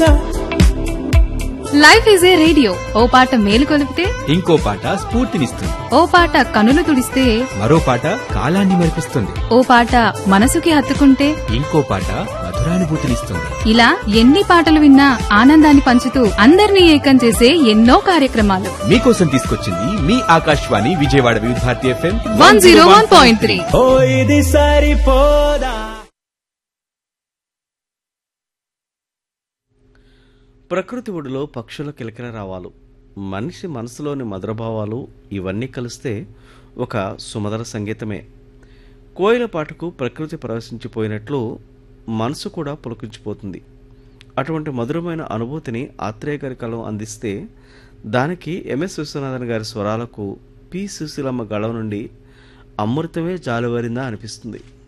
Life is a radio, ఓ పాట మేలు కొలిపితే ఇంకో పాట స్ఫూర్తినిస్తుంది. ఓ పాట కనులు తుడిస్తే మరో పాట కాలాన్ని మరిపిస్తుంది. ఓ పాట మనసుకి హత్తుకుంటే ఇంకో పాట మధురానుభూతినిస్తుంది. ఇలా ఎన్ని పాటలు విన్నా ఆనందాన్ని పంచుతూ అందరినీ ఏకం చేసే ఎన్నో కార్యక్రమాలు మీకోసం తీసుకొచ్చింది మీ ఆకాశవాణి విజయవాడ వివిధ భారతి FM 101.3. ఓ ఇది సరిపోదా. ప్రకృతి ఒడిలో పక్షుల కిలకిల రావాలు, మనిషి మనసులోని మధురభావాలు ఇవన్నీ కలిస్తే ఒక సుమధుర సంగీతమే. కోయిల పాటకు ప్రకృతి ప్రవేశించిపోయినట్లు మనసు కూడా పులకించిపోతుంది. అటువంటి మధురమైన అనుభూతిని ఆత్రేయ గారి కలం అందిస్తే దానికి ఎంఎస్ విశ్వనాథన్ గారి స్వరాలకు పి సుశీలమ్మ గళం నుండి అమృతమే జాలువారిందా అనిపిస్తుంది.